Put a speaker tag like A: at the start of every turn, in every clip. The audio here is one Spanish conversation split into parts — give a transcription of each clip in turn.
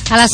A: A las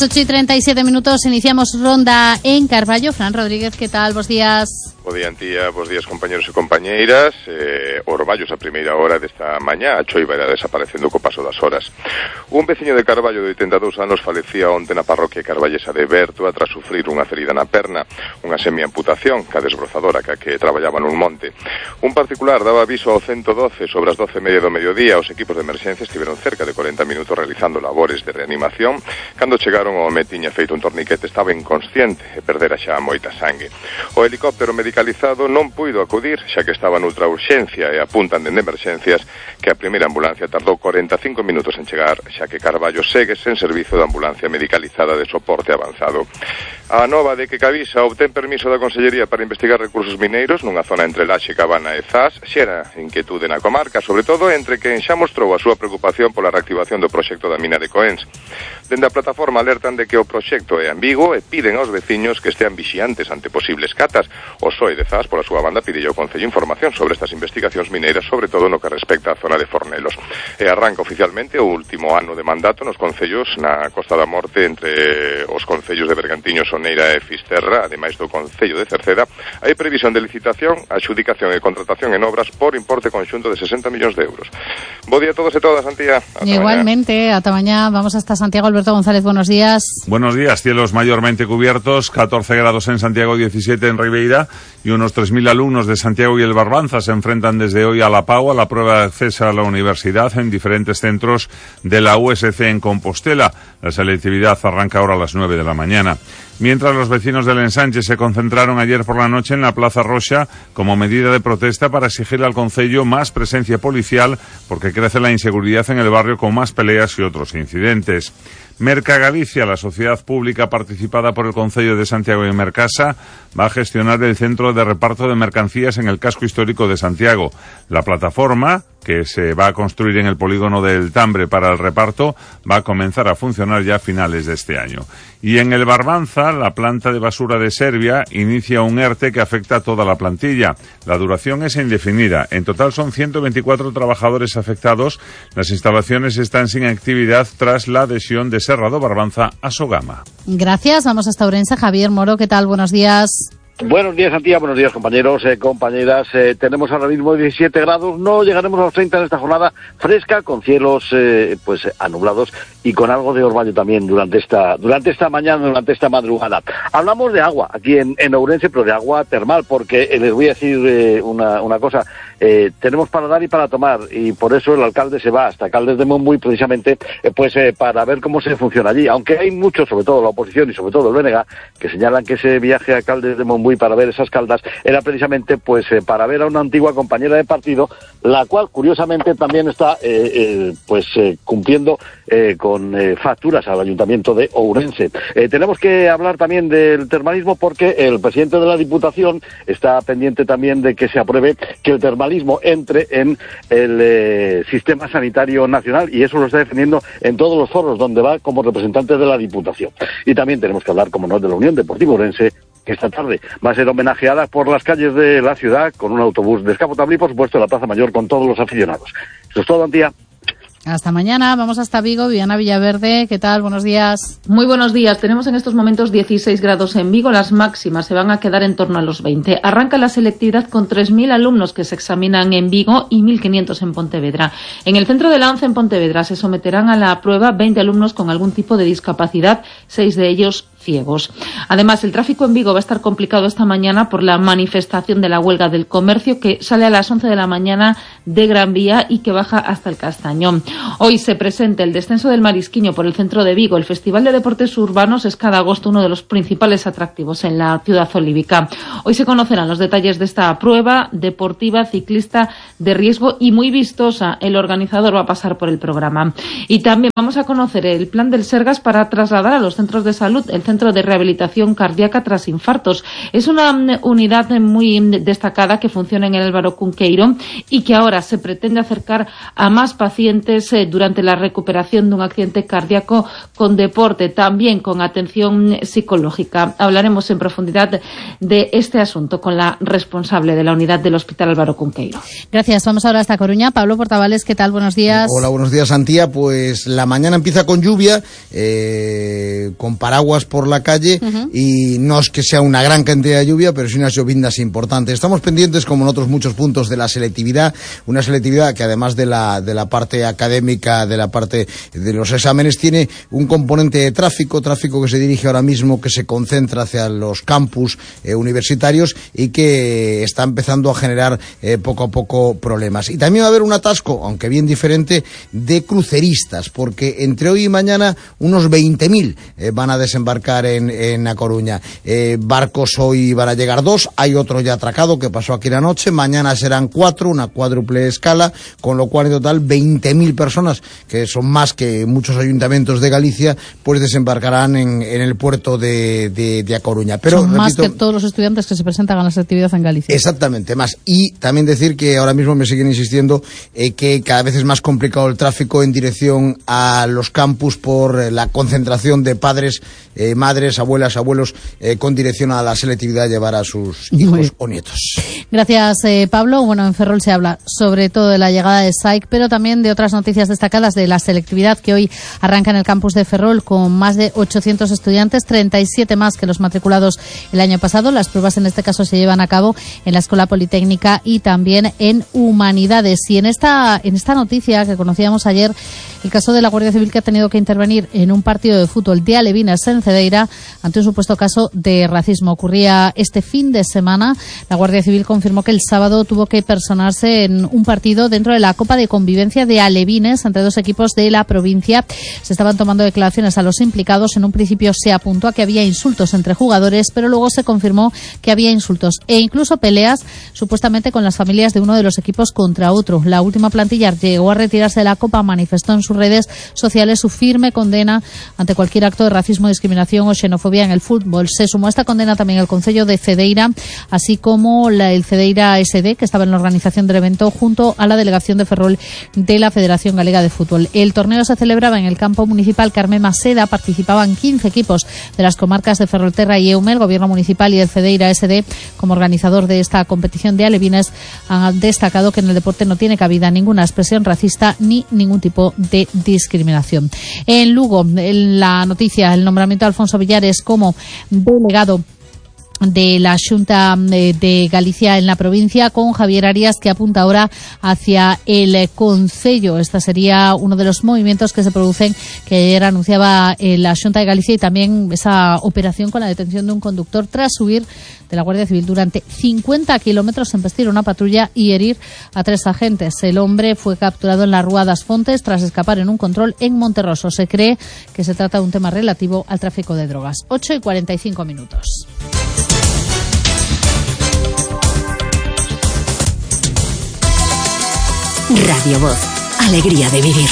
A: 8:37 iniciamos ronda en Carballo. Fran Rodríguez, ¿qué tal? Bos días.
B: Bo día, Antía, bos días, compañeros e compañeiras. Orballos a primeira hora desta mañá, a choiva era desaparecendo co paso das horas. Un veciño de Carballo de 82 anos falecía onte na parroquia carballesa de Bertua tras sufrir unha ferida na perna, unha semiamputación ca desbrozadora ca que traballaba nun monte. Un particular daba aviso ao 112 sobre as 12:30 do mediodía. Os equipos de emerxencia estiveron cerca de 40 minutos realizando labores de reanimación. Cando chegaron, o home tiña feito un torniquete, estaba inconsciente e perdera xa moita sangue. O helicóptero medicalizado non puido acudir, xa que estaba noutra urxencia, e apuntan dende emerxencias que a primeira ambulancia tardou 45 minutos en chegar, xa que Carballo segue sen servizo de ambulancia medicalizada de soporte avanzado. A nova de que Cavisa obtén permiso da Consellería para investigar recursos mineiros nunha zona entre Laxe, Cabana e Zas xera inquietude na comarca, sobre todo entre quen xa mostrou a súa preocupación pola reactivación do proxecto da mina de Coens. Dende a plataforma alertan de que o proxecto é ambiguo e piden aos veciños que estean vixiantes ante posibles catas. O PSOE de Zas, pola súa banda, pide ao Concello información sobre estas investigacións mineiras, sobre todo no que respecta á zona de Fornelos. E arranca oficialmente o último ano de mandato nos concellos na Costa da Morte, entre os concellos de Bergantiño, Soneira e Fisterra, ademais do Concello de Cerceda. Hai previsión de licitación, adxudicación e contratación en obras por importe conxunto de 60 millóns de euros. Bo día a todos e todas, Antía.
A: Igualmente, ata mañá. Vamos hasta Santiago. Alberto González, buenos días.
C: Buenos días. Cielos mayormente cubiertos, 14 grados en Santiago, 17 en Ribeira, y unos 3.000 alumnos de Santiago y el Barbanza se enfrentan desde hoy a la PAU, a la prueba de acceso a la universidad, en diferentes centros de la USC en Compostela. La selectividad arranca ahora a las 9 de la mañana. Mientras los vecinos del Ensanche se concentraron ayer por la noche en la Plaza Roxa como medida de protesta para exigir al Concello más presencia policial, porque crece la inseguridad en el barrio con más peleas y otros incidentes. Merca Galicia, la sociedad pública participada por el Concello de Santiago y Mercasa, va a gestionar el centro de reparto de mercancías en el casco histórico de Santiago. La plataforma, que se va a construir en el polígono del Tambre para el reparto, va a comenzar a funcionar ya a finales de este año. Y en el Barbanza, la planta de basura de Serbia inicia un ERTE que afecta a toda la plantilla. La duración es indefinida. En total son 124 trabajadores afectados. Las instalaciones están sin actividad tras la adhesión de Serrado Barbanza a Sogama.
A: Gracias. Vamos hasta Ourense. Javier Moro, ¿qué tal? Buenos días.
D: Buenos días, Antía, buenos días, compañeros, compañeras. Tenemos ahora mismo 17 grados, no llegaremos a los 30 en esta jornada fresca, con cielos anublados y con algo de orvallo también durante esta mañana, durante esta madrugada. Hablamos de agua aquí en Ourense, pero de agua termal, porque les voy a decir una cosa. Tenemos para dar y para tomar, y por eso el alcalde se va hasta Caldes de Montbui precisamente para ver cómo se funciona allí, aunque hay muchos, sobre todo la oposición y sobre todo el BNG, que señalan que ese viaje a Caldes de Montbui para ver esas caldas era precisamente para ver a una antigua compañera de partido, la cual curiosamente también está cumpliendo con facturas al Ayuntamiento de Ourense. Tenemos que hablar también del termalismo, porque el presidente de la Diputación está pendiente también de que se apruebe que el termalismo entre en el sistema sanitario nacional, y eso lo está defendiendo en todos los foros donde va como representante de la Diputación. Y también tenemos que hablar, como no, de la Unión Deportiva Ourense, que esta tarde va a ser homenajeada por las calles de la ciudad con un autobús descapotable y, por supuesto, la Plaza Mayor con todos los aficionados. Eso es todo, Antía.
A: Hasta mañana. Vamos hasta Vigo. Viviana Villaverde, ¿qué tal? Buenos días.
E: Muy buenos días. Tenemos en estos momentos 16 grados en Vigo. Las máximas se van a quedar en torno a los 20. Arranca la selectividad con 3.000 alumnos que se examinan en Vigo y 1.500 en Pontevedra. En el centro de la ONCE en Pontevedra se someterán a la prueba 20 alumnos con algún tipo de discapacidad, 6 de ellos ciegos. Además, el tráfico en Vigo va a estar complicado esta mañana por la manifestación de la huelga del comercio, que sale a las 11 de la mañana de Gran Vía y que baja hasta el Castañón. Hoy se presenta el descenso del Marisquiño por el centro de Vigo. El Festival de Deportes Urbanos es cada agosto uno de los principales atractivos en la ciudad olívica. Hoy se conocerán los detalles de esta prueba deportiva ciclista de riesgo y muy vistosa. El organizador va a pasar por el programa. Y también vamos a conocer el plan del Sergas para trasladar a los centros de salud el centro Centro de Rehabilitación Cardíaca tras Infartos. Es una unidad muy destacada que funciona en el Álvaro Cunqueiro y que ahora se pretende acercar a más pacientes durante la recuperación de un accidente cardíaco con deporte, también con atención psicológica. Hablaremos en profundidad de este asunto con la responsable de la unidad del Hospital Álvaro Cunqueiro.
A: Gracias. Vamos ahora hasta Coruña. Pablo Portavales, ¿qué tal? Buenos días.
F: Hola, buenos días, Antía. Pues la mañana empieza con lluvia, con paraguas por la calle, y no es que sea una gran cantidad de lluvia, pero sí unas llovindas importantes. Estamos pendientes, como en otros muchos puntos, de la selectividad, una selectividad que además de la parte académica, de la parte de los exámenes, tiene un componente de tráfico que se dirige ahora mismo, que se concentra hacia los campus universitarios y que está empezando a generar poco a poco problemas. Y también va a haber un atasco, aunque bien diferente, de cruceristas, porque entre hoy y mañana unos 20.000 van a desembarcar en A Coruña. Barcos hoy van a llegar 2, hay otro ya atracado que pasó aquí la noche, mañana serán 4, una cuádruple escala, con lo cual en total 20.000 personas, que son más que muchos ayuntamientos de Galicia, pues desembarcarán en el puerto de A Coruña. Pero
A: son más que todos los estudiantes que se presentan a las actividades en Galicia.
F: Exactamente, más. Y también decir que ahora mismo me siguen insistiendo que cada vez es más complicado el tráfico en dirección a los campus por la concentración de padres, madres, abuelas, abuelos, con dirección a la selectividad a llevar a sus hijos o nietos.
A: Gracias, Pablo. Bueno, en Ferrol se habla sobre todo de la llegada de SAIC, pero también de otras noticias destacadas de la selectividad que hoy arranca en el campus de Ferrol con más de 800 estudiantes, 37 más que los matriculados el año pasado. Las pruebas en este caso se llevan a cabo en la Escuela Politécnica y también en Humanidades. Y en esta noticia que conocíamos ayer, el caso de la Guardia Civil, que ha tenido que intervenir en un partido de fútbol de Alevinas en Cedeira ante un supuesto caso de racismo. Ocurría este fin de semana. La Guardia Civil confirmó que el sábado tuvo que personarse en un partido dentro de la Copa de Convivencia de Alevines entre dos equipos de la provincia. Se estaban tomando declaraciones a los implicados. En un principio se apuntó a que había insultos entre jugadores, pero luego se confirmó que había insultos e incluso peleas supuestamente con las familias de uno de los equipos contra otro. La última plantilla llegó a retirarse de la Copa, manifestó en sus redes sociales su firme condena ante cualquier acto de racismo, discriminación o xenofobia en el fútbol. Se sumó a esta condena también el Concello de Cedeira, así como el Cedeira SD, que estaba en la organización del evento, junto a la delegación de Ferrol de la Federación Galega de Fútbol. El torneo se celebraba en el campo municipal Carmen Maseda. Participaban 15 equipos de las comarcas de Ferrolterra y Eume. El gobierno municipal y el Cedeira SD, como organizador de esta competición de alevines, han destacado que en el deporte no tiene cabida ninguna expresión racista ni ningún tipo de discriminación. En Lugo, en la noticia, el nombramiento de Alfonso Villares como delegado de la Xunta de Galicia en la provincia, con Javier Arias, que apunta ahora hacia el Concello. Este sería uno de los movimientos que se producen, que ayer anunciaba la Xunta de Galicia, y también esa operación con la detención de un conductor tras huir de la Guardia Civil durante 50 kilómetros, embestir una patrulla y herir a 3 agentes. El hombre fue capturado en la Rúa das Fontes tras escapar en un control en Monterroso. Se cree que se trata de un tema relativo al tráfico de drogas. 8:45.
G: Radio Voz, alegría de vivir.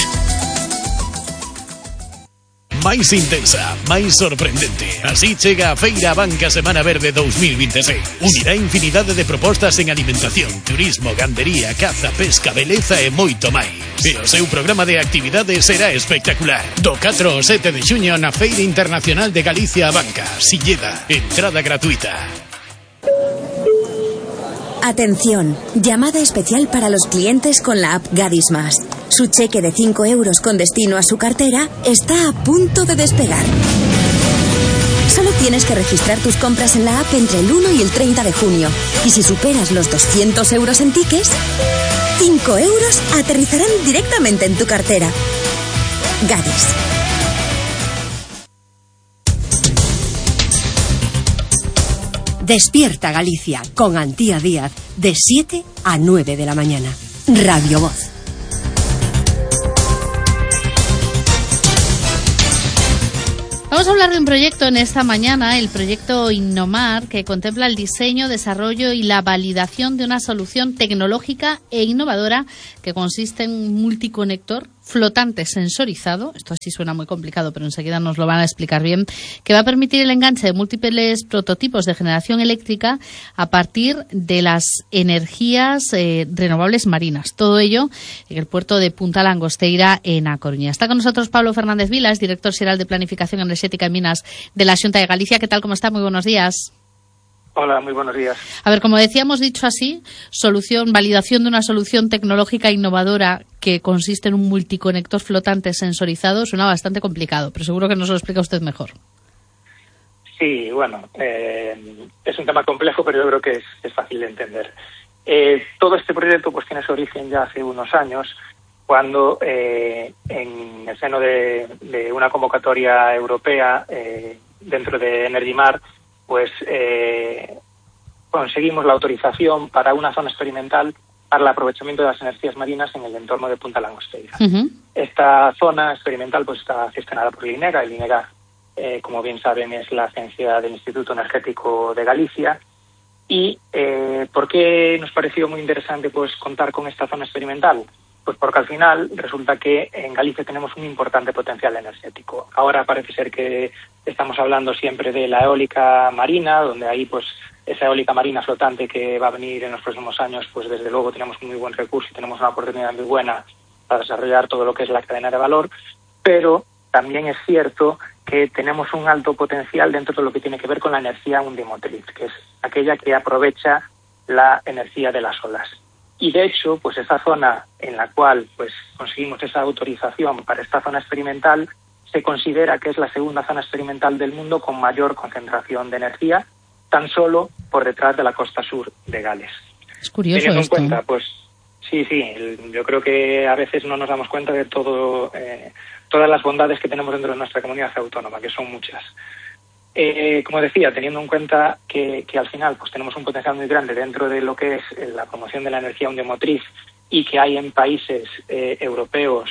H: Máis intensa, máis sorprendente. Así chega a Feira Banca Semana Verde 2026. Unirá infinidade de propostas en alimentación, turismo, gandería, caza, pesca, beleza e moito máis. E o seu programa de actividades será espectacular. Do 4 ao 7 de xuño na Feira Internacional de Galicia a Banca, Silleda, entrada gratuita.
G: Atención, llamada especial para los clientes con la app Gadis Más. Su cheque de 5 euros con destino a su cartera está a punto de despegar. Solo tienes que registrar tus compras en la app entre el 1 y el 30 de junio. Y si superas los 200 euros en tickets, 5 euros aterrizarán directamente en tu cartera. Gadis. Despierta Galicia con Antía Díaz de 7 a 9 de la mañana. Radio Voz.
A: Vamos a hablar de un proyecto en esta mañana, el proyecto Innomar, que contempla el diseño, desarrollo y la validación de una solución tecnológica e innovadora que consiste en un multiconector flotante sensorizado, esto así suena muy complicado, pero enseguida nos lo van a explicar bien, que va a permitir el enganche de múltiples prototipos de generación eléctrica a partir de las energías renovables marinas. Todo ello en el puerto de Punta Langosteira, en A Coruña. Está con nosotros Pablo Fernández Vilas, director xeral de Planificación Enerxética y Minas de la Xunta de Galicia. ¿Qué tal? ¿Cómo está? Muy buenos días.
I: Hola, muy buenos días.
A: A ver, como decíamos, dicho así, validación de una solución tecnológica innovadora que consiste en un multiconector flotante sensorizado, suena bastante complicado, pero seguro que nos lo explica usted mejor.
I: Sí, bueno, es un tema complejo, pero yo creo que es fácil de entender. Todo este proyecto pues tiene su origen ya hace unos años, cuando en el seno de una convocatoria europea dentro de Energimar, pues conseguimos la autorización para una zona experimental para el aprovechamiento de las energías marinas en el entorno de Punta Langosteira. Uh-huh. Esta zona experimental pues está gestionada por el INEGA. El INEGA, como bien saben, es la agencia del Instituto Energético de Galicia. ¿Y por qué nos pareció muy interesante pues contar con esta zona experimental? Pues porque al final resulta que en Galicia tenemos un importante potencial energético. Ahora parece ser que estamos hablando siempre de la eólica marina, donde ahí pues esa eólica marina flotante que va a venir en los próximos años, pues desde luego tenemos un muy buen recurso y tenemos una oportunidad muy buena para desarrollar todo lo que es la cadena de valor, pero también es cierto que tenemos un alto potencial dentro de lo que tiene que ver con la energía undimotriz, que es aquella que aprovecha la energía de las olas. Y de hecho, pues esa zona en la cual pues conseguimos esa autorización para esta zona experimental se considera que es la segunda zona experimental del mundo con mayor concentración de energía, tan solo por detrás de la costa sur de Gales.
A: Es curioso
I: teniendo
A: esto.
I: En cuenta, pues sí, yo creo que a veces no nos damos cuenta de todas las bondades que tenemos dentro de nuestra comunidad autónoma, que son muchas. Como decía, teniendo en cuenta que al final pues tenemos un potencial muy grande dentro de lo que es la promoción de la energía undimotriz y que hay en países europeos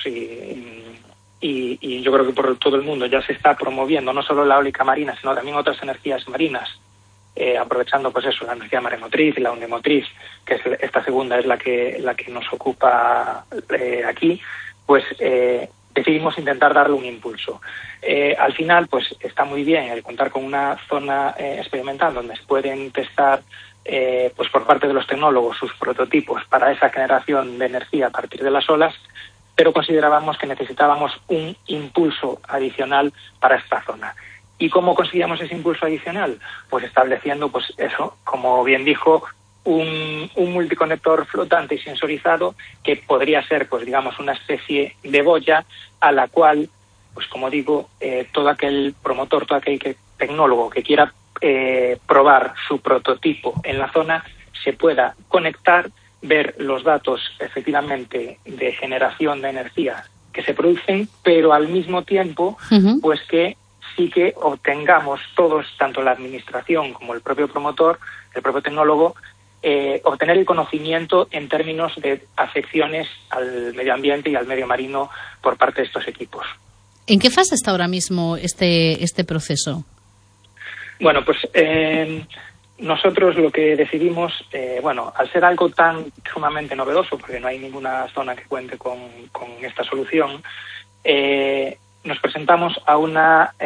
I: y yo creo que por todo el mundo ya se está promoviendo no solo la eólica marina, sino también otras energías marinas, aprovechando pues eso, la energía maremotriz y la undimotriz, que es esta segunda es la que nos ocupa aquí, pues decidimos intentar darle un impulso. Al final, pues está muy bien el contar con una zona experimental donde se pueden testar, pues por parte de los tecnólogos, sus prototipos para esa generación de energía a partir de las olas, pero considerábamos que necesitábamos un impulso adicional para esta zona. ¿Y cómo conseguíamos ese impulso adicional? Pues estableciendo, pues eso, como bien dijo, un multiconector flotante y sensorizado que podría ser, pues digamos, una especie de boya a la cual, pues como digo, todo aquel promotor, todo aquel tecnólogo que quiera probar su prototipo en la zona se pueda conectar, ver los datos efectivamente de generación de energía que se producen, pero al mismo tiempo, uh-huh, pues que sí que obtengamos todos, tanto la administración como el propio promotor, el propio tecnólogo, obtener el conocimiento en términos de afecciones al medio ambiente y al medio marino por parte de estos equipos.
A: ¿En qué fase está ahora mismo este proceso?
I: Bueno, pues nosotros lo que decidimos, al ser algo tan sumamente novedoso, porque no hay ninguna zona que cuente con esta solución, nos presentamos a una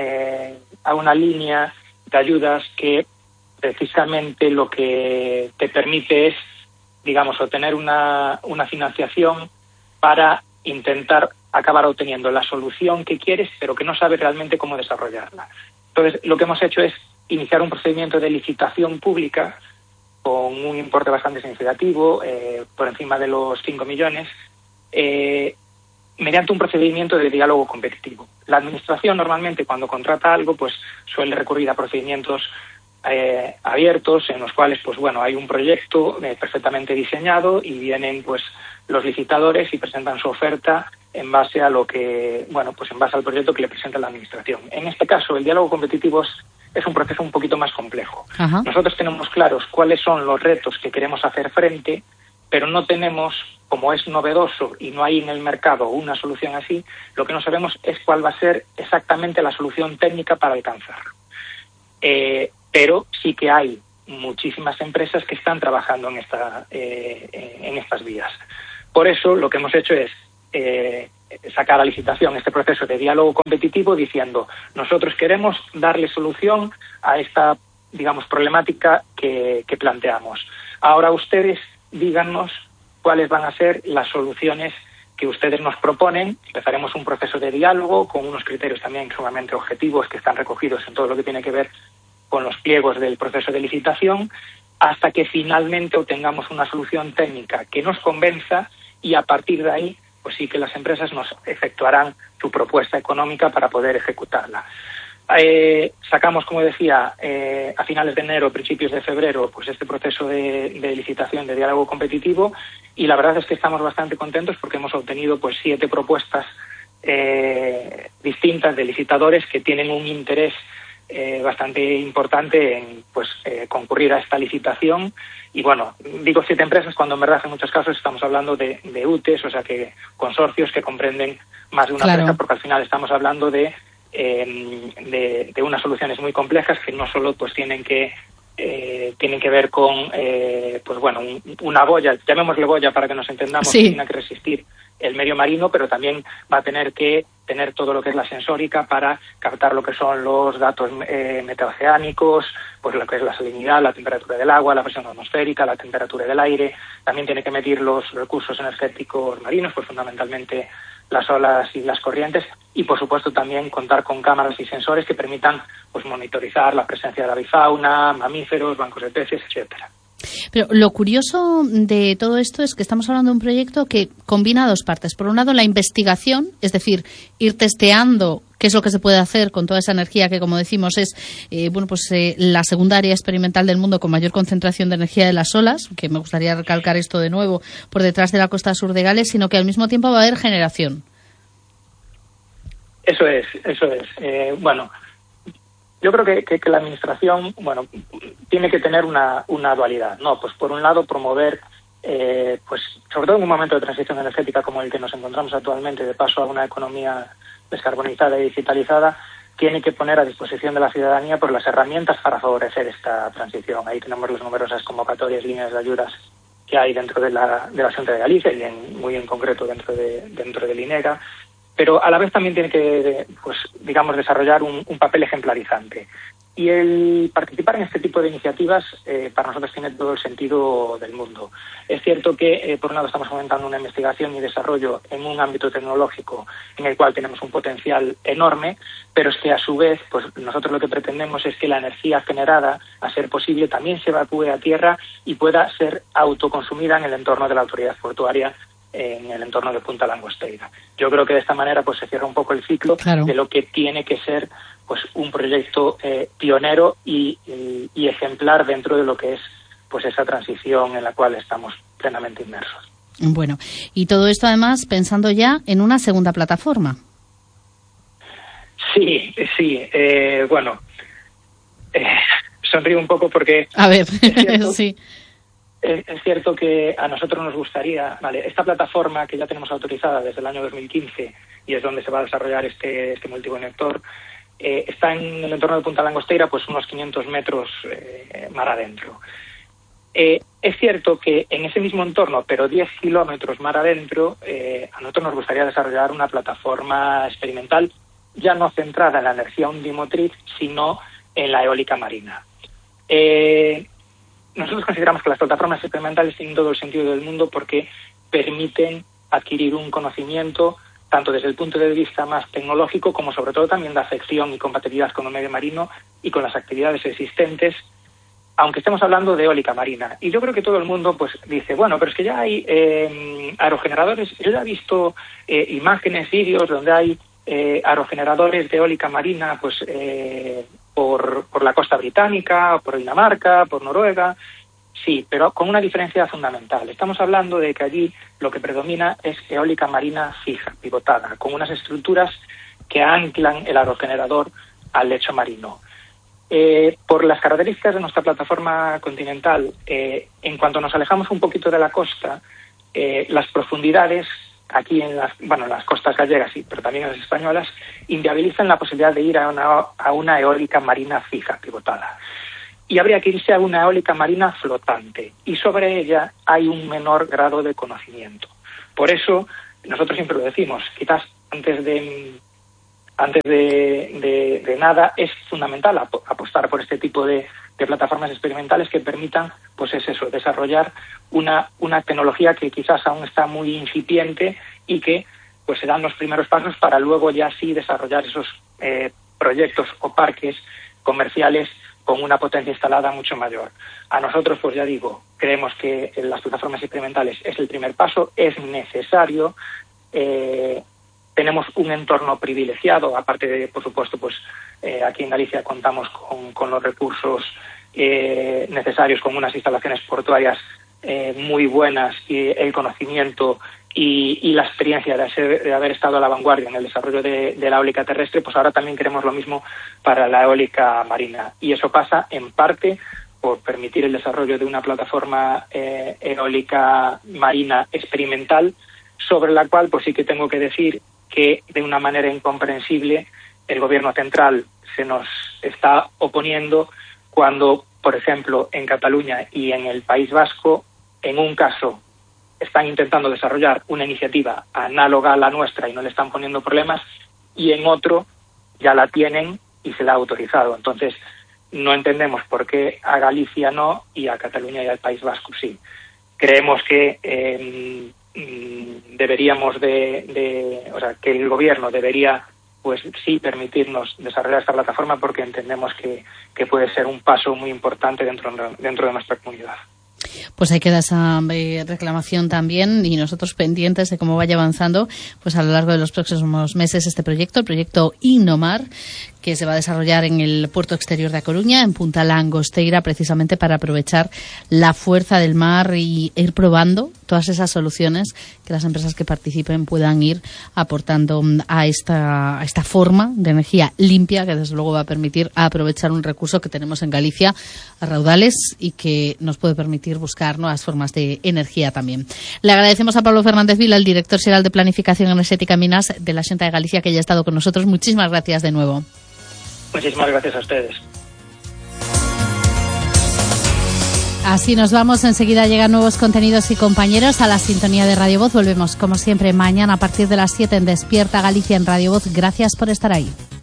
I: línea de ayudas que precisamente lo que te permite es, digamos, obtener una financiación para intentar acabar obteniendo la solución que quieres, pero que no sabes realmente cómo desarrollarla. Entonces, lo que hemos hecho es iniciar un procedimiento de licitación pública con un importe bastante significativo, por encima de los 5 millones, mediante un procedimiento de diálogo competitivo. La administración normalmente cuando contrata algo pues suele recurrir a procedimientos abiertos en los cuales pues bueno hay un proyecto perfectamente diseñado y vienen pues los licitadores y presentan su oferta en base a lo que en base al proyecto que le presenta la administración. En este caso el diálogo competitivo es un proceso un poquito más complejo. Ajá. Nosotros tenemos claros cuáles son los retos que queremos hacer frente, pero no tenemos, como es novedoso y no hay en el mercado una solución así, lo que no sabemos es cuál va a ser exactamente la solución técnica para alcanzarlo. Pero sí que hay muchísimas empresas que están trabajando en estas vías. Por eso lo que hemos hecho es sacar a licitación este proceso de diálogo competitivo diciendo: nosotros queremos darle solución a esta, digamos, problemática que planteamos. Ahora ustedes díganos cuáles van a ser las soluciones que ustedes nos proponen. Empezaremos un proceso de diálogo con unos criterios también sumamente objetivos que están recogidos en todo lo que tiene que ver con los pliegos del proceso de licitación, hasta que finalmente obtengamos una solución técnica que nos convenza, y a partir de ahí pues sí que las empresas nos efectuarán su propuesta económica para poder ejecutarla. Sacamos, como decía, a finales de enero, principios de febrero, pues este proceso de licitación, de diálogo competitivo, y la verdad es que estamos bastante contentos porque hemos obtenido pues 7 propuestas distintas de licitadores que tienen un interés bastante importante en concurrir a esta licitación. Y bueno, digo 7 empresas cuando en verdad en muchos casos estamos hablando de UTEs, o sea que consorcios que comprenden más de una empresa, porque al final estamos hablando de unas soluciones muy complejas que no solo pues tienen que ver con una boya, llamémosle boya para que nos entendamos, que tiene que resistir el medio marino, pero también va a tener que tener todo lo que es la sensórica para captar lo que son los datos metaoceánicos, pues lo que es la salinidad, la temperatura del agua, la presión atmosférica, la temperatura del aire. También tiene que medir los recursos energéticos marinos, pues fundamentalmente las olas y las corrientes, y por supuesto también contar con cámaras y sensores que permitan pues monitorizar la presencia de la avifauna, mamíferos, bancos de peces, etcétera.
A: Pero lo curioso de todo esto es que estamos hablando de un proyecto que combina 2 partes. Por un lado, la investigación, es decir, ir testeando qué es lo que se puede hacer con toda esa energía que, como decimos, es la segunda área experimental del mundo con mayor concentración de energía de las olas, que me gustaría recalcar esto de nuevo, por detrás de la costa sur de Gales, sino que al mismo tiempo va a haber generación.
I: Eso es. Yo creo que la administración, tiene que tener una dualidad, ¿no? Pues por un lado promover, sobre todo en un momento de transición energética como el que nos encontramos actualmente, de paso a una economía descarbonizada y digitalizada, tiene que poner a disposición de la ciudadanía pues las herramientas para favorecer esta transición. Ahí tenemos las numerosas convocatorias, líneas de ayudas que hay dentro de la Xunta de Galicia y muy en concreto dentro del INEGA. Pero a la vez también tiene que, desarrollar un papel ejemplarizante. Y el participar en este tipo de iniciativas para nosotros tiene todo el sentido del mundo. Es cierto que, por un lado, estamos fomentando una investigación y desarrollo en un ámbito tecnológico en el cual tenemos un potencial enorme, pero es que, a su vez, pues nosotros lo que pretendemos es que la energía generada, a ser posible, también se evacúe a tierra y pueda ser autoconsumida en el entorno de la autoridad portuaria, en el entorno de Punta Langosteira. Yo creo que de esta manera pues se cierra un poco el ciclo de lo que tiene que ser pues un proyecto pionero y ejemplar dentro de lo que es pues esa transición en la cual estamos plenamente inmersos.
A: Bueno, y todo esto además pensando ya en una segunda plataforma.
I: Sí. Sonrío un poco porque...
A: A ver,
I: sí. Es cierto que a nosotros nos gustaría, esta plataforma que ya tenemos autorizada desde el año 2015 y es donde se va a desarrollar este multiconector, está en el entorno de Punta Langosteira, pues unos 500 metros mar adentro. Es cierto que en ese mismo entorno, pero 10 kilómetros mar adentro, a nosotros nos gustaría desarrollar una plataforma experimental ya no centrada en la energía undimotriz, sino en la eólica marina. Nosotros consideramos que las plataformas experimentales tienen todo el sentido del mundo porque permiten adquirir un conocimiento tanto desde el punto de vista más tecnológico como sobre todo también de afección y compatibilidad con el medio marino y con las actividades existentes, aunque estemos hablando de eólica marina. Y yo creo que todo el mundo pues dice, pero es que ya hay aerogeneradores. Yo ya he visto imágenes, vídeos donde hay aerogeneradores de eólica marina pues por la costa británica, por Dinamarca, por Noruega. Sí, pero con una diferencia fundamental. Estamos hablando de que allí lo que predomina es eólica marina fija, pivotada, con unas estructuras que anclan el aerogenerador al lecho marino. Por las características de nuestra plataforma continental, en cuanto nos alejamos un poquito de la costa, las profundidades aquí en las costas gallegas, pero también en las españolas, inviabilizan la posibilidad de ir a una eólica marina fija, pivotada. Y habría que irse a una eólica marina flotante, y sobre ella hay un menor grado de conocimiento. Por eso, nosotros siempre lo decimos, quizás antes de nada es fundamental apostar por este tipo de plataformas experimentales que permitan, pues es eso, desarrollar una tecnología que quizás aún está muy incipiente y que pues se dan los primeros pasos para luego ya sí desarrollar esos proyectos o parques comerciales con una potencia instalada mucho mayor. A nosotros, pues ya digo, creemos que las plataformas experimentales es el primer paso, es necesario. Tenemos un entorno privilegiado, aparte de, por supuesto, pues aquí en Galicia contamos con los recursos necesarios, con unas instalaciones portuarias muy buenas y el conocimiento y la experiencia de haber estado a la vanguardia en el desarrollo de la eólica terrestre, pues ahora también queremos lo mismo para la eólica marina. Y eso pasa, en parte, por permitir el desarrollo de una plataforma eólica marina experimental, sobre la cual, pues sí que tengo que decir que de una manera incomprensible el Gobierno central se nos está oponiendo cuando, por ejemplo, en Cataluña y en el País Vasco, en un caso están intentando desarrollar una iniciativa análoga a la nuestra y no le están poniendo problemas, y en otro ya la tienen y se la ha autorizado. Entonces, no entendemos por qué a Galicia no y a Cataluña y al País Vasco sí. Creemos que deberíamos o sea, que el Gobierno debería, pues sí, permitirnos desarrollar esta plataforma, porque entendemos que puede ser un paso muy importante dentro de nuestra comunidad.
A: Pues ahí queda esa reclamación también, y nosotros pendientes de cómo vaya avanzando pues a lo largo de los próximos meses este proyecto, el proyecto Innomar, que se va a desarrollar en el puerto exterior de A Coruña, en Punta Langosteira, precisamente para aprovechar la fuerza del mar y ir probando todas esas soluciones que las empresas que participen puedan ir aportando a esta forma de energía limpia, que desde luego va a permitir aprovechar un recurso que tenemos en Galicia a raudales y que nos puede permitir buscar nuevas formas de energía también. Le agradecemos a Pablo Fernández Vila, el director xeral de Planificación Enerxética e Minas de la Xunta de Galicia, que haya estado con nosotros. Muchísimas gracias de nuevo.
I: Muchísimas gracias a ustedes.
A: Así nos vamos. Enseguida llegan nuevos contenidos y compañeros a la sintonía de Radio Voz. Volvemos, como siempre, mañana a partir de las 7 en Despierta Galicia en Radio Voz. Gracias por estar ahí.